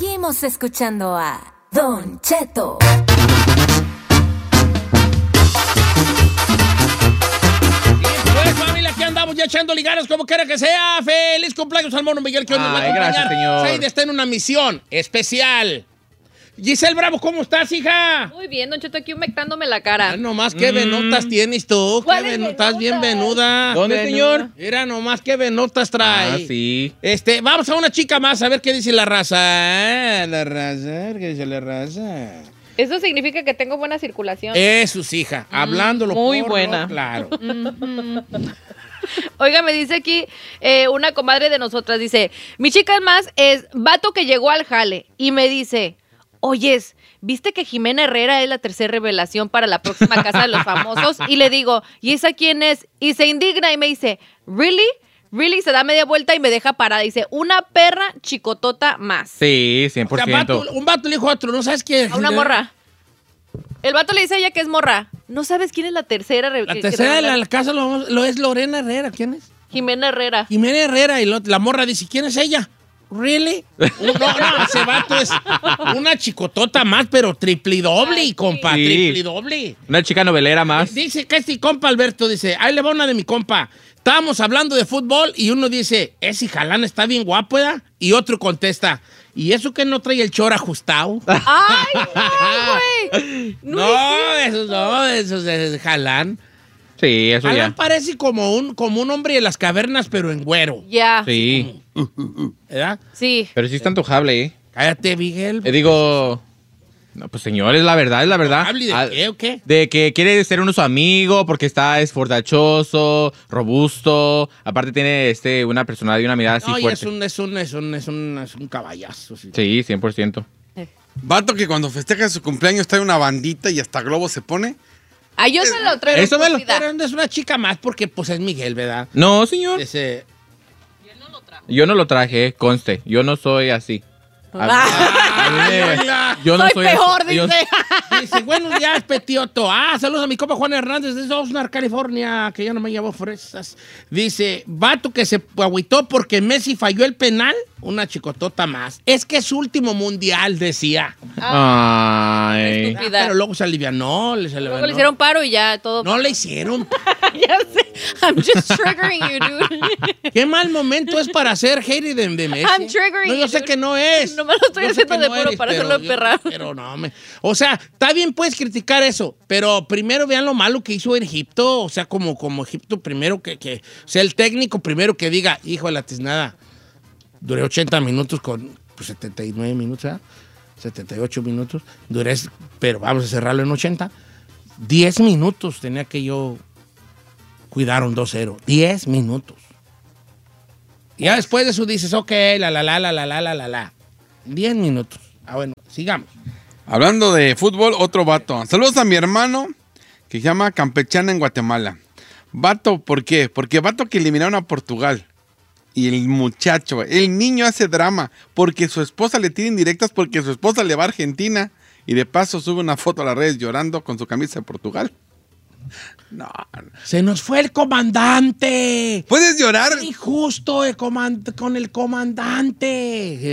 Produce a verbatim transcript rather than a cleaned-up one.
Seguimos escuchando a Don Cheto. Pues familia, aquí andamos ya echando ligares como quiera que sea. Feliz cumpleaños al mono Miguel que hoy nos va a Ay, acompañar. gracias, señor. Said está en una misión especial. Giselle Bravo, ¿cómo estás, hija? Muy bien, Don Cheto, aquí humectándome la cara. Ah, nomás qué venotas tienes tú. ¿Cuál Qué es venotas, bien venotas? venuda. ¿Dónde, Venuda. señor? Mira nomás qué venotas trae. Ah, sí. Este, vamos a una chica más a ver qué dice la raza. ¿eh? La raza, ¿qué dice la raza? Eso significa que tengo buena circulación. Eso, hija, hablándolo muy por lo buena. claro. Oiga, me dice aquí eh, una comadre de nosotras, dice, mi chica más es vato que llegó al jale y me dice, oyes, ¿viste que Jimena Herrera es la tercera revelación para la próxima Casa de los Famosos? Y le digo, ¿y esa quién es? Y se indigna y me dice, ¿really? Really, se da media vuelta y me deja parada. Dice, una perra chicotota más. Sí, cien por O sea, ciento. vato- un vato le dijo a otro, ¿no sabes quién? A una morra. El vato le dice a ella que es morra. ¿No sabes quién es la tercera? re- La que- tercera que de la, revela? la casa lo, lo es Lorena Herrera. ¿Quién es? Jimena Herrera. Jimena Herrera. Y lo- la morra dice, ¿quién es ella? ¿Really? No, no, ese vato es una chicotota más, pero triple doble, Ay, compa, sí. triple doble. Una chica novelera más. Dice que este compa Alberto dice, ahí le va una de mi compa. Estábamos hablando de fútbol y uno dice, ese jalán está bien guapo, ¿verdad? Y otro contesta, ¿y eso que no trae el chor ajustado? ¡Ay, no, güey! No, eso no, eso es el jalán. Sí, eso Jalán ya. parece como un, como un hombre de las cavernas, pero en güero, Ya, Sí. ¿verdad? sí. Pero sí está antojable, ¿eh? Cállate, Miguel. Eh, digo... No, pues señor, es la verdad, es la verdad. ¿Hable de Ah, qué o qué? De que quiere ser uno su amigo porque está esforzachoso, robusto. Aparte tiene este una personalidad y una mirada así No, y fuerte. es un, es un, es un, es un, es un caballazo. Sí. Sí, cien por ciento. Vato que cuando festeja su cumpleaños trae una bandita y hasta globo se pone. Ah, yo se lo traigo. Eso me lo- estúpida. Pero es una chica más porque pues es Miguel, ¿verdad? No, señor. Ese... Yo no lo traje, conste. Yo no soy así. A- a- a mí me- yo no Soy soy peor, así. Yo- dice. Dice, buenos días, Petioto. Ah, saludos a mi compa Juan Hernández de Oxnard, California, que ya no me llevó fresas. Dice, vato que se agüitó porque Messi falló el penal, una chicotota más. Es que es su último mundial, decía. Ay. Estúpida. Pero luego se alivianó, le se Luego alivianó. le hicieron paro y ya todo. No le hicieron. Ya sé. I'm just triggering you, dude. Qué mal momento es para hacer hater de, de Messi. I'm triggering No, yo you, sé dude. que no es. Nomás lo estoy Yo sé haciendo que de no puro eres, para pero hacerlo yo- emperrar. Pero no, me... O sea, está bien puedes criticar eso, pero primero vean lo malo que hizo Egipto. O sea, como, como Egipto primero que, que... O sea, el técnico primero que diga, hijo de la tiznada, duré ochenta minutos con pues, setenta y nueve minutos, ¿verdad? setenta y ocho minutos. Duré, pero vamos a cerrarlo en ochenta. diez minutos tenía que yo cuidar un dos cero. diez minutos. Y ya después de eso dices, ok, la, la, la, la, la, la, la, la, la. diez minutos. Ah, bueno, sigamos. Hablando de fútbol, otro vato. Saludos a mi hermano que se llama Campechana en Guatemala. Vato, ¿por qué? Porque vato que eliminaron a Portugal. Y el muchacho, el niño hace drama porque su esposa le tira indirectas porque su esposa le va a Argentina y de paso sube una foto a las redes llorando con su camisa de Portugal. No. Se nos fue el comandante. ¿Puedes llorar? Injusto el comand- con el comandante.